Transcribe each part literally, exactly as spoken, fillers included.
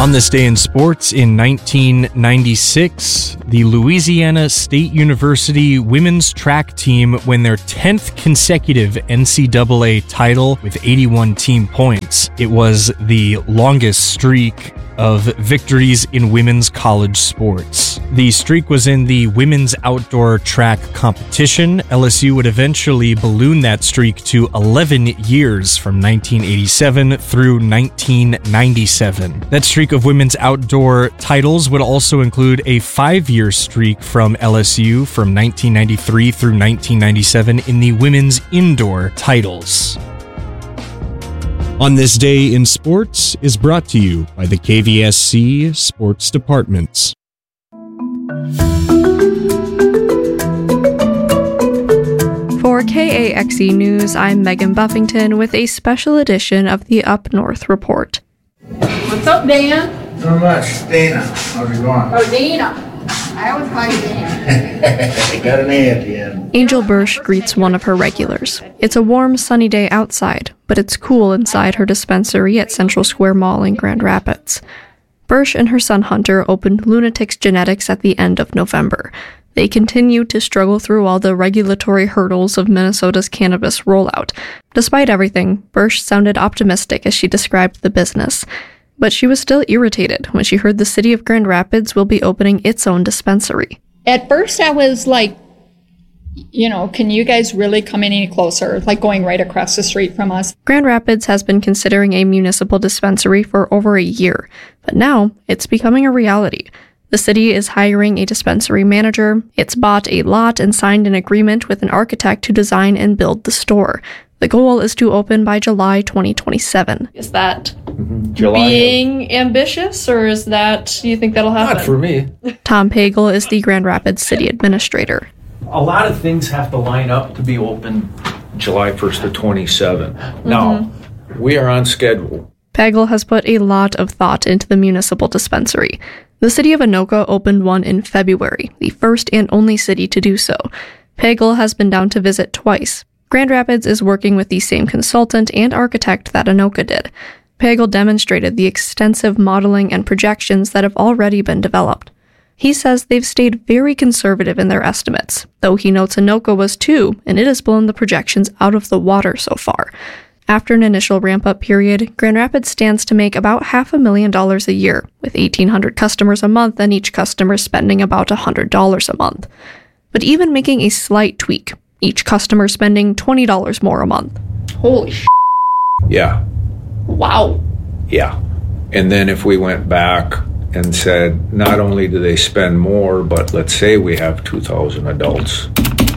On this day in sports, in nineteen ninety-six, the Louisiana State University women's track team win their tenth consecutive N C double A title with eighty-one team points. It was the longest streak of victories in women's college sports. The streak was in the women's outdoor track competition. L S U would eventually balloon that streak to eleven years from nineteen eighty-seven through nineteen ninety-seven. That streak of women's outdoor titles would also include a five-year streak from L S U from nineteen ninety-three through nineteen ninety-seven in the women's indoor titles. On This Day in Sports is brought to you by the K V S C Sports Departments. For K A X E News, I'm Megan Buffington with a special edition of the Up North Report. What's up, Dan? Not much. Dana, how's it going? Oh, Dana. I always call you Dana. Got an A at the end. Angel Bursch greets one of her regulars. It's a warm, sunny day outside, but it's cool inside her dispensary at Central Square Mall in Grand Rapids. Bursch and her son Hunter opened Lunatics Genetics at the end of November. They continue to struggle through all the regulatory hurdles of Minnesota's cannabis rollout. Despite everything, Bursch sounded optimistic as she described the business. But she was still irritated when she heard the city of Grand Rapids will be opening its own dispensary. At first I was like, you know, can you guys really come any closer? Like going right across the street from us. Grand Rapids has been considering a municipal dispensary for over a year, but now it's becoming a reality. The city is hiring a dispensary manager. It's bought a lot and signed an agreement with an architect to design and build the store. The goal is to open by July twenty twenty-seven. Is that mm-hmm. July being ambitious, or is that, you think that'll happen? Not for me. Tom Pagel is the Grand Rapids city administrator. A lot of things have to line up to be open July first to twenty-seven. Mm-hmm. Now, we are on schedule. Pagel has put a lot of thought into the municipal dispensary. The city of Anoka opened one in February, the first and only city to do so. Pagel has been down to visit twice. Grand Rapids is working with the same consultant and architect that Anoka did. Pagel demonstrated the extensive modeling and projections that have already been developed. He says they've stayed very conservative in their estimates, though he notes Anoka was too, and it has blown the projections out of the water so far. After an initial ramp-up period, Grand Rapids stands to make about half a million dollars a year, with eighteen hundred customers a month and each customer spending about one hundred dollars a month. But even making a slight tweak, each customer spending twenty dollars more a month. Holy sh**. Yeah. Wow. Yeah. And then if we went back and said, not only do they spend more, but let's say we have two thousand adults.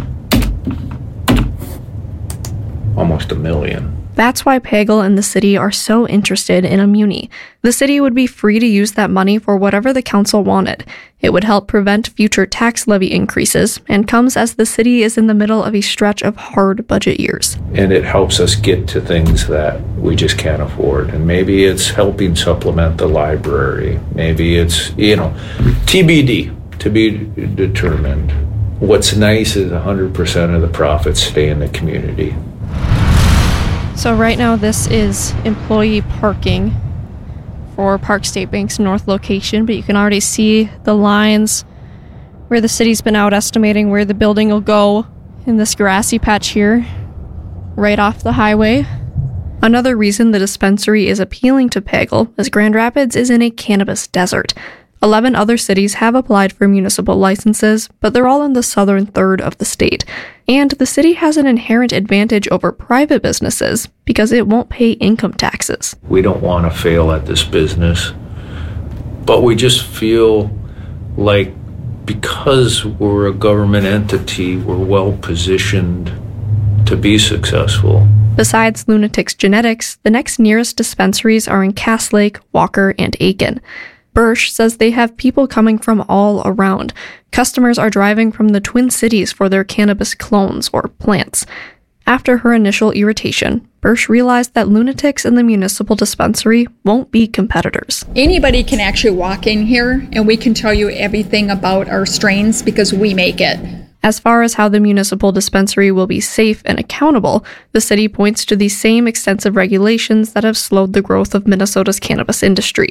Almost a million. That's why Pagel and the city are so interested in a muni. The city would be free to use that money for whatever the council wanted. It would help prevent future tax levy increases, and comes as the city is in the middle of a stretch of hard budget years. And it helps us get to things that we just can't afford. And maybe it's helping supplement the library. Maybe it's, you know, T B D, to be determined. What's nice is one hundred percent of the profits stay in the community. So right now this is employee parking for Park State Bank's north location, but you can already see the lines where the city's been out estimating where the building will go in this grassy patch here, right off the highway. Another reason the dispensary is appealing to Pagel is Grand Rapids is in a cannabis desert. Eleven other cities have applied for municipal licenses, but they're all in the southern third of the state. And the city has an inherent advantage over private businesses because it won't pay income taxes. We don't want to fail at this business, but we just feel like because we're a government entity, we're well positioned to be successful. Besides Lunatics Genetics, the next nearest dispensaries are in Cass Lake, Walker, and Aiken. Bursch says they have people coming from all around. Customers are driving from the Twin Cities for their cannabis clones or plants. After her initial irritation, Bursch realized that Lunatics and the municipal dispensary won't be competitors. Anybody can actually walk in here and we can tell you everything about our strains because we make it. As far as how the municipal dispensary will be safe and accountable, the city points to the same extensive regulations that have slowed the growth of Minnesota's cannabis industry.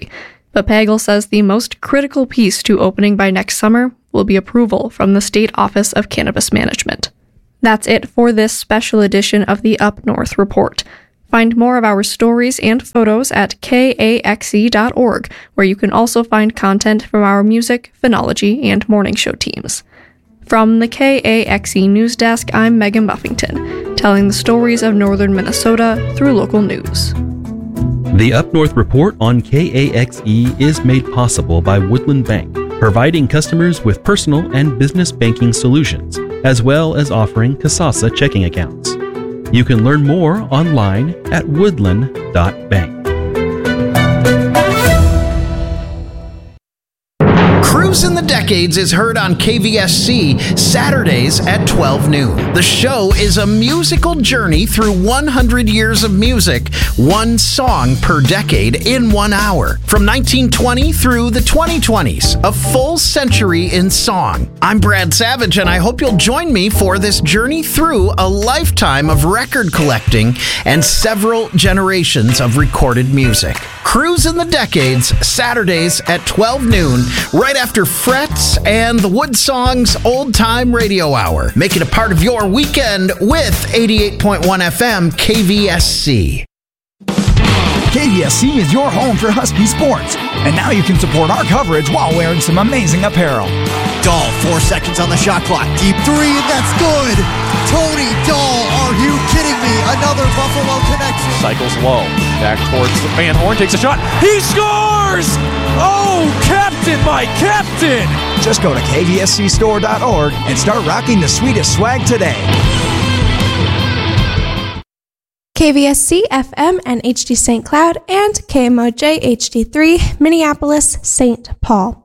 But Pagel says the most critical piece to opening by next summer will be approval from the State Office of Cannabis Management. That's it for this special edition of the Up North Report. Find more of our stories and photos at K A X E dot org, where you can also find content from our music, phenology, and morning show teams. From the K A X E News Desk, I'm Megan Buffington, telling the stories of northern Minnesota through local news. The Up North Report on K A X E is made possible by Woodland Bank, providing customers with personal and business banking solutions, as well as offering Kasasa checking accounts. You can learn more online at woodland dot bank. Cruising the Decades is heard on K V S C Saturdays at twelve noon. The show is a musical journey through one hundred years of music, one song per decade in one hour. From nineteen twenty through the twenty twenties, a full century in song. I'm Brad Savage, and I hope you'll join me for this journey through a lifetime of record collecting and several generations of recorded music. Cruising the Decades, Saturdays at twelve noon, right after Frets and the Wood Songs Old Time Radio Hour. Make it a part of your weekend with eighty-eight point one F M K V S C. K V S C is your home for Husky sports, and now you can support our coverage while wearing some amazing apparel. Dahl, four seconds on the shot clock. Deep three, and that's good. Tony Dahl, are you kidding me? Another Buffalo connection. Cycles low, back towards the Van Horn, takes a shot. He scores! Oh, Captain, my Captain! Just go to K V S C store dot org and start rocking the sweetest swag today. K V S C F M and H D Saint Cloud and K M O J H D three, Minneapolis, Saint Paul.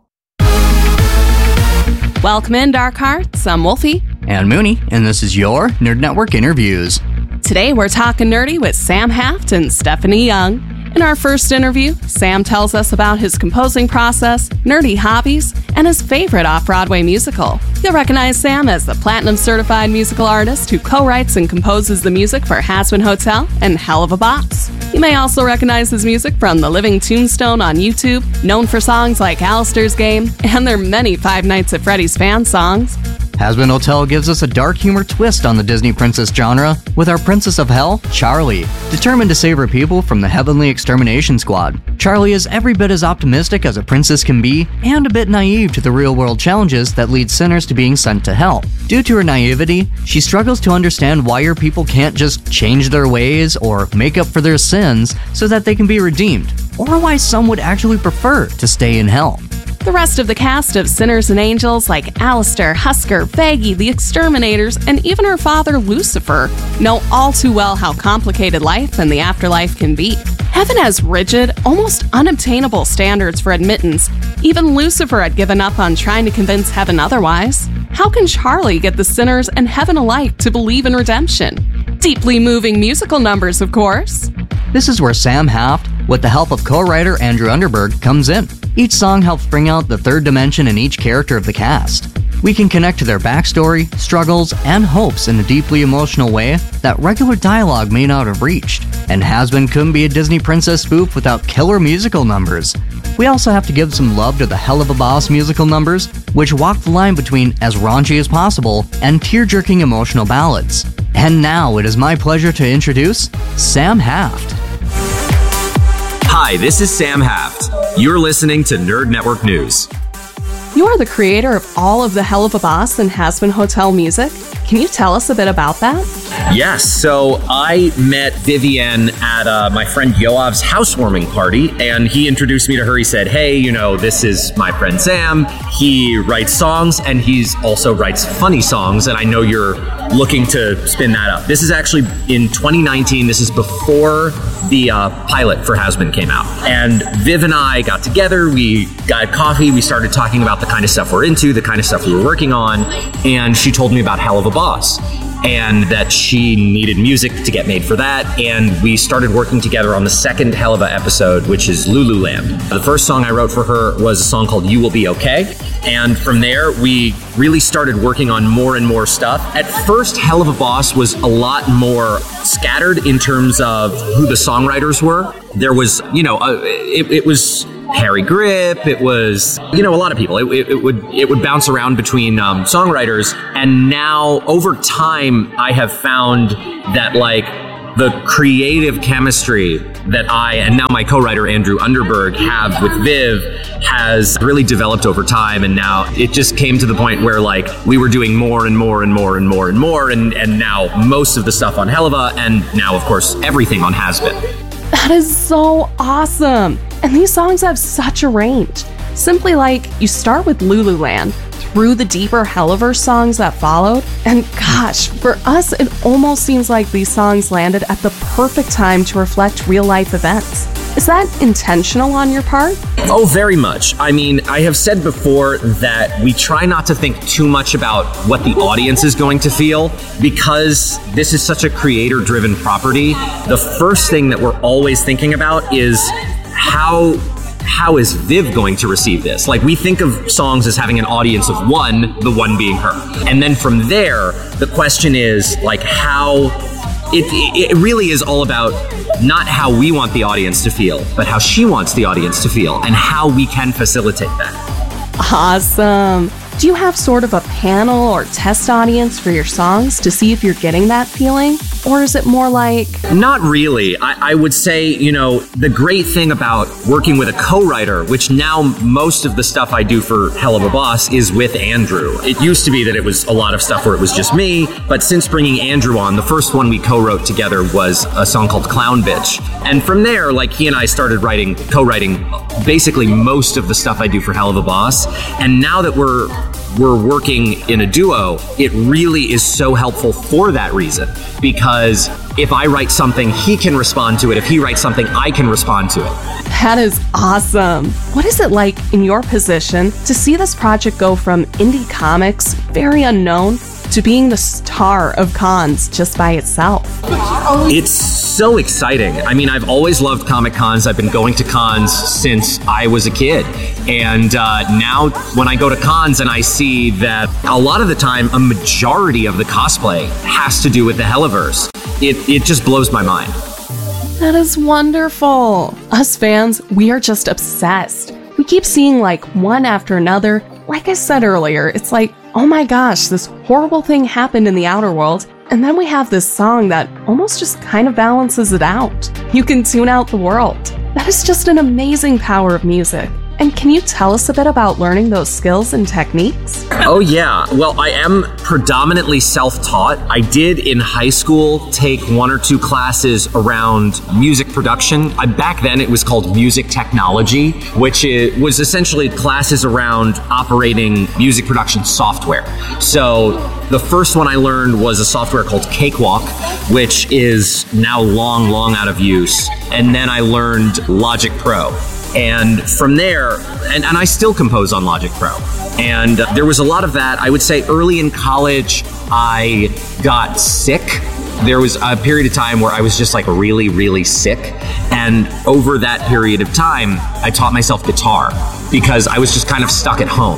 Welcome in, Dark Hearts. I'm Wolfie. And Mooney, and this is your Nerd Network Interviews. Today we're talking nerdy with Sam Haft and Stephanie Young. In our first interview, Sam tells us about his composing process, nerdy hobbies, and his favorite off-Broadway musical. You'll recognize Sam as the platinum-certified musical artist who co-writes and composes the music for Hazbin Hotel and Hell of a Boss. You may also recognize his music from The Living Tombstone on YouTube, known for songs like Alistair's Game, and their many Five Nights at Freddy's fan songs. Hazbin Hotel gives us a dark humor twist on the Disney princess genre with our Princess of Hell, Charlie. Determined to save her people from the Heavenly Extermination Squad, Charlie is every bit as optimistic as a princess can be and a bit naive to the real-world challenges that lead sinners to being sent to hell. Due to her naivety, she struggles to understand why your people can't just change their ways or make up for their sins so that they can be redeemed, or why some would actually prefer to stay in hell. The rest of the cast of Sinners and Angels, like Alistair, Husker, Vaggie, the Exterminators, and even her father, Lucifer, know all too well how complicated life and the afterlife can be. Heaven has rigid, almost unobtainable standards for admittance. Even Lucifer had given up on trying to convince heaven otherwise. How can Charlie get the sinners and heaven alike to believe in redemption? Deeply moving musical numbers, of course. This is where Sam Haft, with the help of co-writer Andrew Underberg, comes in. Each song helps bring out the third dimension in each character of the cast. We can connect to their backstory, struggles, and hopes in a deeply emotional way that regular dialogue may not have reached. And Hazbin couldn't be a Disney princess spoof without killer musical numbers. We also have to give some love to the Hell of a Boss musical numbers, which walk the line between as raunchy as possible and tear-jerking emotional ballads. And now it is my pleasure to introduce Sam Haft. Hi, this is Sam Haft. You're listening to Nerd Network News. You are the creator of all of the Hell of a Boss and Hazbin Hotel music. Can you tell us a bit about that? Yes, so I met Vivienne at uh, my friend Yoav's housewarming party, and he introduced me to her. He said, hey, you know, this is my friend Sam. He writes songs, and he's also writes funny songs, and I know you're looking to spin that up. This is actually in twenty nineteen. This is before the uh, pilot for Hazbin came out. And Viv and I got together, we got coffee, we started talking about the kind of stuff we're into, the kind of stuff we were working on, and she told me about Hell of a Boss, and that she needed music to get made for that, and we started working together on the second Helluva episode, which is Lululand. The first song I wrote for her was a song called You Will Be Okay, and from there we really started working on more and more stuff. At first, Hell of a Boss was a lot more scattered in terms of who the songwriters were. There was, you know, uh, it, it was Harry Grip. It was, you know, a lot of people. It, it, it would it would bounce around between um, songwriters. And now, over time, I have found that, like, the creative chemistry that I, and now my co-writer Andrew Underberg, have with Viv has really developed over time. And now it just came to the point where, like, we were doing more and more and more and more and more. And, and now most of the stuff on Helluva, and now, of course, everything on Hazbin. That is so awesome. And these songs have such a range. Simply like, you start with Lululand, through the deeper Helluverse songs that followed, and gosh, for us, it almost seems like these songs landed at the perfect time to reflect real-life events. Is that intentional on your part? Oh, very much. I mean, I have said before that we try not to think too much about what the audience is going to feel, because this is such a creator-driven property. The first thing that we're always thinking about is how how is Viv going to receive this? Like, we think of songs as having an audience of one, the one being her. And then from there, the question is, like, how... It, it really is all about not how we want the audience to feel, but how she wants the audience to feel, and how we can facilitate that. Awesome. Do you have sort of a panel or test audience for your songs to see if you're getting that feeling? Or is it more like... Not really. I, I would say, you know, the great thing about working with a co-writer, which now most of the stuff I do for Helluva Boss is with Andrew. It used to be that it was a lot of stuff where it was just me, but since bringing Andrew on, the first one we co-wrote together was a song called Clown Bitch. And from there, like, he and I started writing, co-writing basically most of the stuff I do for Helluva Boss. And now that we're we're working in a duo, it really is so helpful for that reason. Because if I write something, he can respond to it. If he writes something, I can respond to it. That is awesome. What is it like in your position to see this project go from indie comics, very unknown, to being the star of cons just by itself? It's so exciting. I mean, I've always loved Comic Cons. I've been going to cons since I was a kid. And uh, now when I go to cons and I see that a lot of the time, a majority of the cosplay has to do with the Helluverse, it, it just blows my mind. That is wonderful. Us fans, we are just obsessed. We keep seeing like one after another. Like I said earlier, it's like, oh my gosh, this horrible thing happened in the outer world, and then we have this song that almost just kind of balances it out. You can tune out the world. That is just an amazing power of music. And can you tell us a bit about learning those skills and techniques? Oh yeah, well, I am predominantly self-taught. I did in high school take one or two classes around music production. I, back then it was called music technology, which it was essentially classes around operating music production software. So the first one I learned was a software called Cakewalk, which is now long, long out of use. And then I learned Logic Pro. And from there, and, and I still compose on Logic Pro. And uh, there was a lot of that. I would say early in college, I got sick. There was a period of time where I was just like really, really sick. And over that period of time, I taught myself guitar because I was just kind of stuck at home.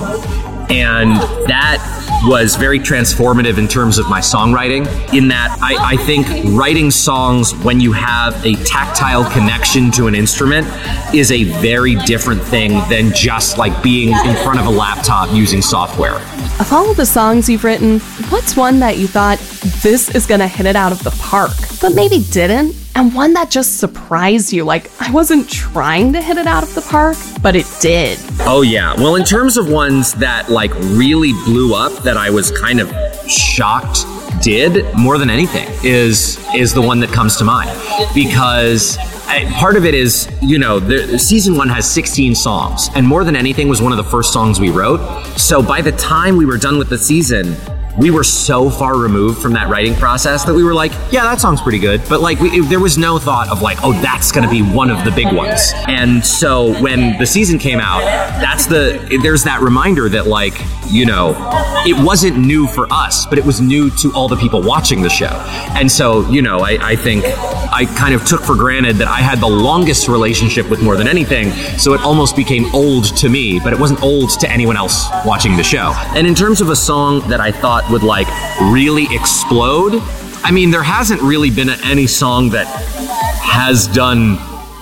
And that was very transformative in terms of my songwriting, in that I, I think writing songs when you have a tactile connection to an instrument is a very different thing than just like being in front of a laptop using software. Of all of the songs you've written, what's one that you thought, this is gonna hit it out of the park, but maybe didn't? And one that just surprised you, like, I wasn't trying to hit it out of the park, but it did. Oh yeah, well, in terms of ones that like really blew up, that I was kind of shocked did more than anything, is is the one that comes to mind. Because I, part of it is, you know, the, season one has sixteen songs, and More Than Anything was one of the first songs we wrote. So by the time we were done with the season, we were so far removed from that writing process that we were like, yeah, that song's pretty good. But like, we, there was no thought of like, oh, that's going to be one of the big ones. And so when the season came out, that's the, there's that reminder that like, you know, it wasn't new for us, but it was new to all the people watching the show. And so, you know, I, I think I kind of took for granted that I had the longest relationship with More Than Anything. So it almost became old to me, but it wasn't old to anyone else watching the show. And in terms of a song that I thought would like really explode, I mean, there hasn't really been any song that has done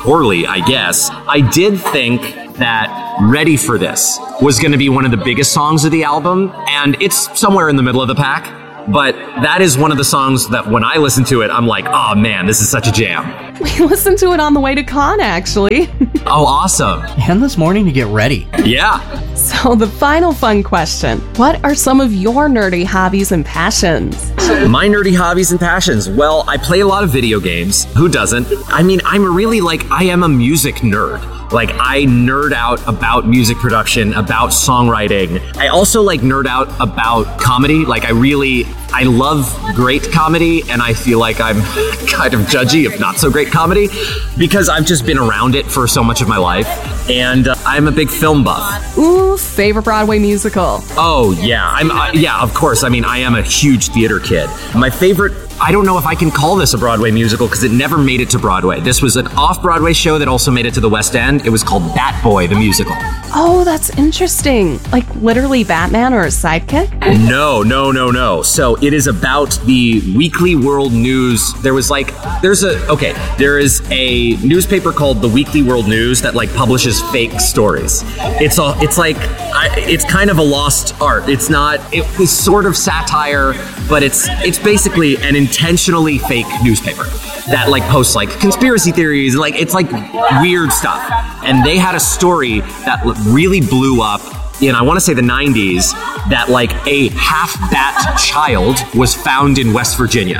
poorly, I guess. I did think that Ready for This was going to be one of the biggest songs of the album, and it's somewhere in the middle of the pack. But that is one of the songs that when I listen to it, I'm like, oh man, this is such a jam. We listened to it on the way to con, actually. Oh, awesome. And this morning to get ready. Yeah. So the final fun question, what are some of your nerdy hobbies and passions? My nerdy hobbies and passions. Well, I play a lot of video games. Who doesn't? I mean, I'm really like, I am a music nerd. Like, I nerd out about music production, about songwriting. I also like nerd out about comedy. Like, I really, I love great comedy, and I feel like I'm kind of judgy of not so great comedy because I've just been around it for so much of my life. And uh, I'm a big film buff. Ooh, favorite Broadway musical? Oh, yeah. I'm, uh, yeah, of course. I mean, I am a huge theater kid. My favorite, I don't know if I can call this a Broadway musical because it never made it to Broadway. This was an off-Broadway show that also made it to the West End. It was called Bat Boy, the musical. Oh, that's interesting. Like literally Batman or a sidekick? No, no, no, no. So it is about the Weekly World News. There was like, there's a, okay, there is a newspaper called the Weekly World News that like publishes fake stories. It's a, it's like, I, it's kind of a lost art. It's not, it was sort of satire, but it's, it's basically an intentionally fake newspaper that like posts like conspiracy theories, like it's like weird stuff. And they had a story that really blew up in, I want to say the nineties, that like a half-bat child was found in West Virginia.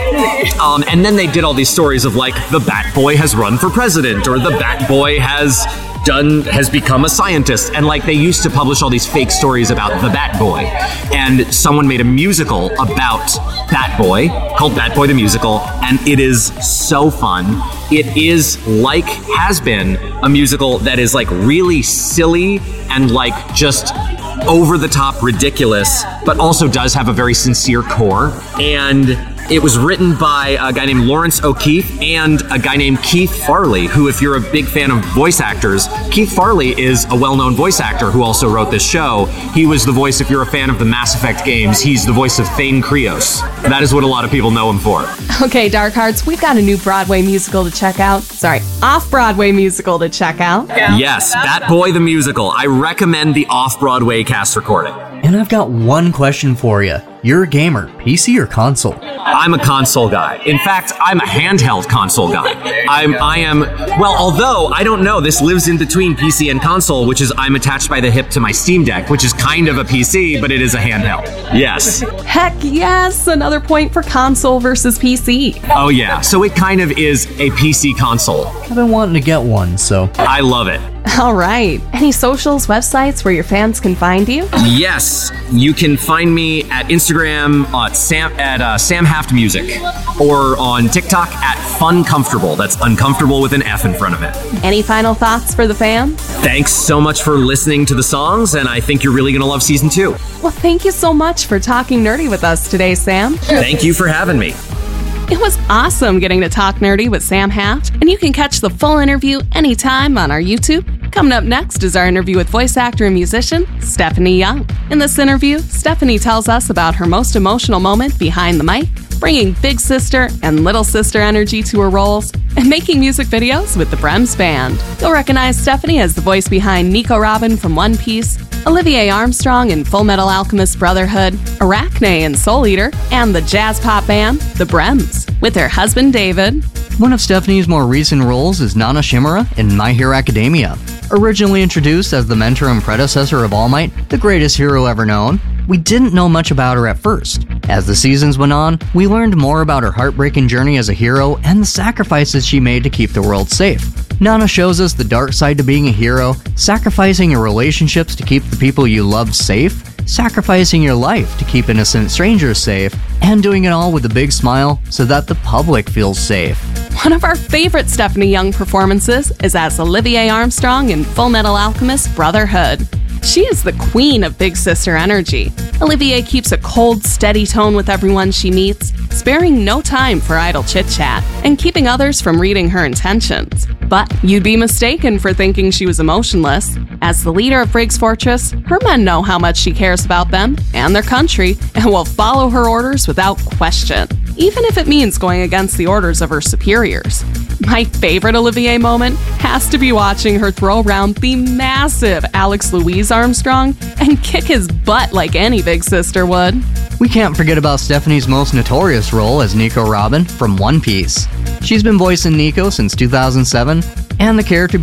Um, and then they did all these stories of like the Bat Boy has run for president, or the Bat Boy has done has become a scientist, and like they used to publish all these fake stories about the Bat Boy, and someone made a musical about Bat Boy called Bat Boy the Musical, and it is so fun. It is like has been a musical that is like really silly and like just over the top ridiculous, but also does have a very sincere core. And it was written by a guy named Lawrence O'Keefe and a guy named Keith Farley, who, if you're a big fan of voice actors, Keith Farley is a well-known voice actor who also wrote this show. He was the voice, if you're a fan of the Mass Effect games, he's the voice of Thane Krios. That is what a lot of people know him for. Okay, Dark Hearts, we've got a new Broadway musical to check out. Sorry, off-Broadway musical to check out. Yeah. Yes, Bat Boy the Musical. I recommend the off-Broadway cast recording. And I've got one question for you. You're a gamer, P C or console? I'm a console guy. In fact, I'm a handheld console guy. I'm, I am, well, although, I don't know, this lives in between P C and console, which is I'm attached by the hip to my Steam Deck, which is kind of a P C, but it is a handheld. Yes. Heck yes, another point for console versus P C. Oh yeah, so it kind of is a P C console. I've been wanting to get one, so. I love it. All right. Any socials, websites where your fans can find you? Yes, you can find me at Instagram at Sam at uh, Sam Haft Music, or on TikTok at Fun Comfortable. That's uncomfortable with an F in front of it. Any final thoughts for the fans? Thanks so much for listening to the songs, and I think you're really gonna love season two. Well, thank you so much for talking nerdy with us today, Sam. Thank you for having me. It was awesome getting to talk nerdy with Sam Haft, and you can catch the full interview anytime on our YouTube. Coming up next is our interview with voice actor and musician Stephanie Young. In this interview, Stephanie tells us about her most emotional moment behind the mic, bringing big sister and little sister energy to her roles, and making music videos with the Brems Band. You'll recognize Stephanie as the voice behind Nico Robin from One Piece, Olivier Armstrong in Full Metal Alchemist Brotherhood, Arachne in Soul Eater, and the jazz pop band, the Brems, with her husband David. One of Stephanie's more recent roles is Nana Shimura in My Hero Academia. Originally introduced as the mentor and predecessor of All Might, the greatest hero ever known, we didn't know much about her at first. As the seasons went on, we learned more about her heartbreaking journey as a hero and the sacrifices she made to keep the world safe. Nana shows us the dark side to being a hero, sacrificing your relationships to keep the people you love safe, sacrificing your life to keep innocent strangers safe, and doing it all with a big smile so that the public feels safe. One of our favorite Stephanie Young performances is as Olivier Armstrong in Full Metal Alchemist Brotherhood. She is the queen of big sister energy. Olivier keeps a cold, steady tone with everyone she meets, sparing no time for idle chit-chat, and keeping others from reading her intentions. But you'd be mistaken for thinking she was emotionless. As the leader of Briggs Fortress, her men know how much she cares about them and their country, and will follow her orders without question, even if it means going against the orders of her superiors. My favorite Olivier moment has to be watching her throw around the massive Alex Louise Armstrong and kick his butt like any big sister would. We can't forget about Stephanie's most notorious role as Nico Robin from One Piece. She's been voicing Nico since two thousand seven, and the character